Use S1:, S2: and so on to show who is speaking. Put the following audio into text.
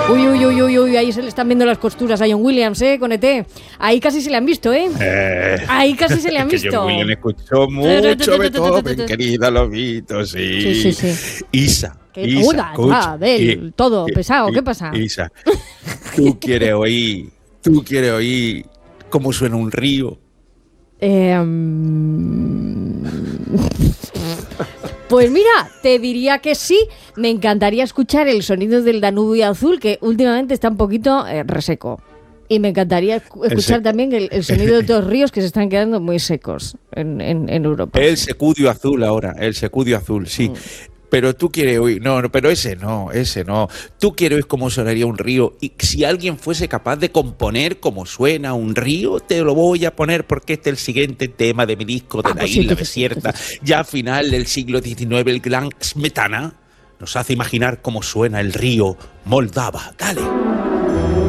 S1: Uy, uy, uy, uy, uy, ahí se le están viendo las costuras a John Williams, con ET. Ahí casi se le han visto, Ahí casi se le han
S2: que
S1: visto.
S2: John Williams escuchó mucho Beethoven, querida Lobito, sí.
S1: Sí.
S2: Isa,
S1: Abel, todo pesado, ¿qué pasa?
S2: Isa, ¿tú quieres oír cómo suena un río?
S1: Pues mira, te diría que sí. Me encantaría escuchar el sonido del Danubio azul, que últimamente está un poquito reseco. Y me encantaría escuchar también el sonido de otros ríos que se están quedando muy secos en Europa.
S2: El secudio azul ahora, sí. Pero tú quieres oír, pero ese no. Tú quieres oír cómo sonaría un río, y si alguien fuese capaz de componer cómo suena un río, te lo voy a poner porque este es el siguiente tema de mi disco de la isla desierta. Ya a final del siglo XIX, el gran Smetana nos hace imaginar cómo suena el río Moldava. Dale.